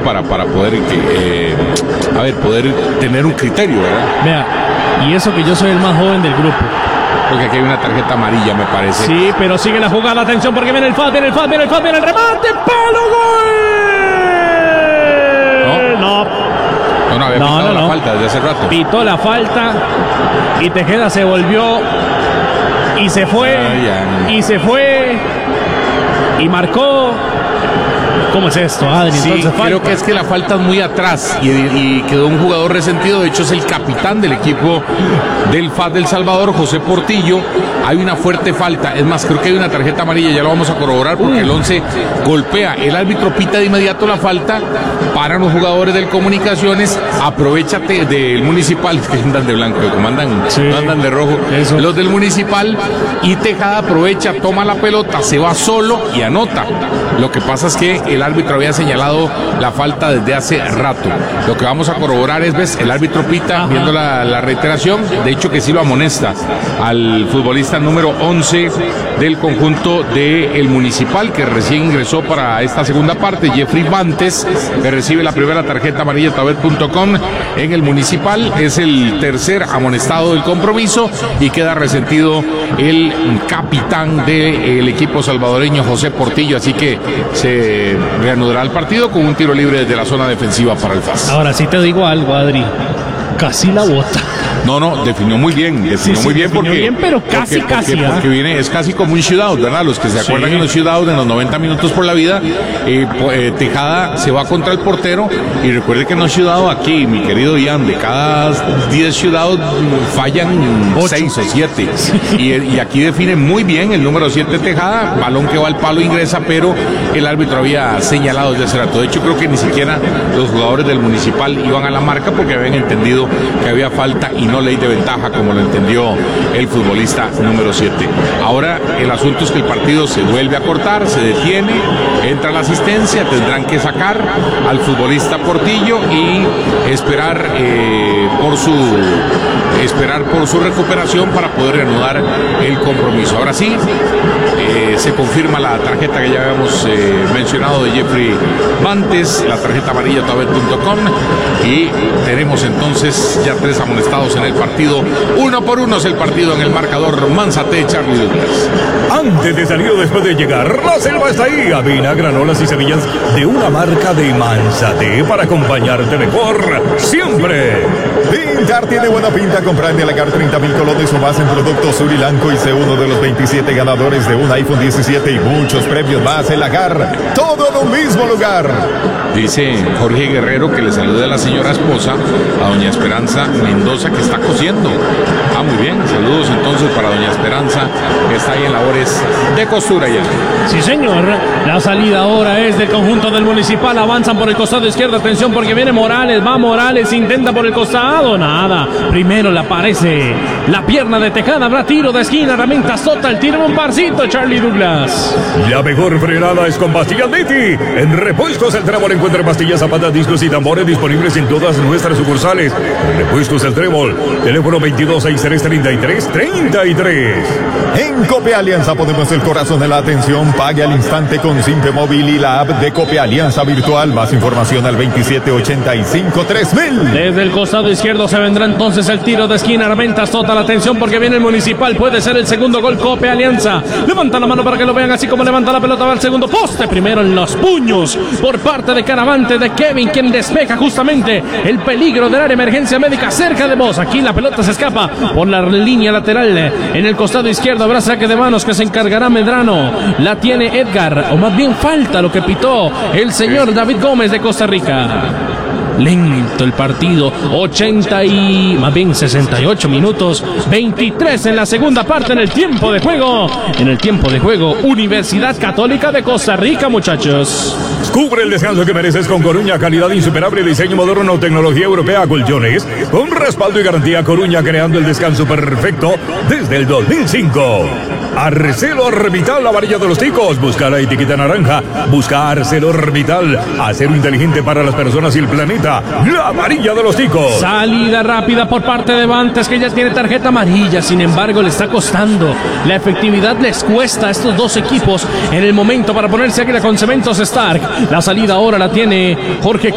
para poder poder tener un criterio, ¿verdad? Vea, y eso que yo soy el más joven del grupo. Porque aquí hay una tarjeta amarilla, me parece. Sí, pero sigue la jugada, atención, porque viene el FAD, viene el remate, ¡palo, gol! No había pitado la falta desde hace rato. Pitó la falta y Tejeda se volvió y se fue, y marcó. ¿Cómo es esto, Adri? Sí, entonces, creo que es que la falta es muy atrás y quedó un jugador resentido. De hecho, es el capitán del equipo del FAD del Salvador, José Portillo. Hay una fuerte falta. Es más, creo que hay una tarjeta amarilla. Ya lo vamos a corroborar porque el 11 golpea. El árbitro pita de inmediato la falta. Paran los jugadores del Comunicaciones. Aprovechate del Municipal, que andan de blanco, como andan, no andan de rojo. Eso. Los del Municipal. Y Tejada aprovecha, toma la pelota, se va solo y anota. Lo que pasa es que el árbitro había señalado la falta desde hace rato. Lo que vamos a corroborar es, ves, el árbitro pita, viendo la reiteración, de hecho que sí lo amonesta al futbolista número 11 del conjunto del Municipal, que recién ingresó para esta segunda parte, Jeffrey Bantes, que recibe la primera tarjeta amarilla tablet.com en el Municipal. Es el tercer amonestado del compromiso y queda resentido el capitán del equipo salvadoreño, José Portillo, así que se reanudará el partido con un tiro libre desde la zona defensiva para el FAS. Ahora sí te digo algo, Adri. Casi la bota. No, definió muy bien, pero casi. Porque viene, es casi como un shootout, ¿verdad? Los que se acuerdan en los shootouts, en los 90 minutos por la vida, Tejada se va contra el portero, y recuerde que en los shootouts aquí, mi querido Ian, de cada 10 shootouts fallan 6 o 7, y aquí define muy bien el número 7 Tejada, balón que va al palo, ingresa, pero el árbitro había señalado desde hace rato. De hecho, creo que ni siquiera los jugadores del Municipal iban a la marca porque habían entendido que había falta y no ley de ventaja, como lo entendió el futbolista número 7. Ahora el asunto es que el partido se vuelve a cortar, se detiene, entra la asistencia, tendrán que sacar al futbolista Portillo y esperar por su recuperación para poder reanudar el compromiso. Ahora sí, se confirma la tarjeta que ya habíamos mencionado de Jeffrey Bantes, la tarjeta amarilla tablet.com, y tenemos entonces ya 3 amonestados en el partido. 1-1 es el partido en el marcador. Manzate, Charlie Douglas. Antes de salir o después de llegar, la selva está ahí. Avena, granolas y semillas de una marca de Manzate para acompañarte mejor siempre. Pintar tiene buena pinta. Comprar en Delacar 30,000 colones o más en productos Surilanco y sé uno de los 27 ganadores de un iPhone 17 y muchos premios más. El Lagar, todo en un mismo lugar. Dice Jorge Guerrero que le saluda a la señora esposa, a doña Esperanza Mendoza, que está cosiendo. Muy bien, saludos entonces para doña Esperanza, que está ahí en labores de costura ya. Sí, señor, la salida ahora es del conjunto del Municipal. Avanzan por el costado izquierdo, atención porque viene Morales, va Morales, intenta por el costado, nada. Primero le aparece la pierna de Tejada, habrá tiro de esquina, herramienta Sota, el tiro un parcito, Charlie Douglas. La mejor frenada es con Pastillas Niti. En Repuestos El Trébol encuentra pastillas, zapatas, discos y tambores disponibles en todas nuestras sucursales. Repuestos El Trébol, teléfono 22633333. En Cope Alianza ponemos el corazón de la atención. Pague al instante con Simpe Móvil y la app de Cope Alianza Virtual. Más información al 2785-3000. Desde el costado izquierdo se vendrá entonces el tiro de esquina. Armenta Sota, la atención porque viene el Municipal. Puede ser el segundo gol. Cope Alianza levanta la mano para que lo vean, así como levanta la pelota va al segundo poste. Primero en los puños por parte de Caravante, de Kevin, quien despeja justamente el peligro del área emergencia médica cerca de vos. Aquí la pelota se escapa por la línea lateral. En el costado izquierdo habrá saque de manos que se encargará Medrano. La tiene Edgar, o más bien falta lo que pitó el señor David Gómez de Costa Rica. Lento el partido, 68 minutos, 23 en la segunda parte en el tiempo de juego. Universidad Católica de Costa Rica, muchachos. Cubre el descanso que mereces con Coruña, calidad insuperable, diseño moderno, tecnología europea, colchones, con respaldo y garantía. Coruña, creando el descanso perfecto desde el 2005. ArcelorMittal, la varilla de los ticos. Busca la etiqueta naranja. Busca ArcelorMittal, acero inteligente para las personas y el planeta. La varilla de los ticos. Salida rápida por parte de Bantes, que ya tiene tarjeta amarilla. Sin embargo, le está costando. La efectividad les cuesta a estos dos equipos en el momento para ponerse aquí con Cementos Stark. La salida ahora la tiene Jorge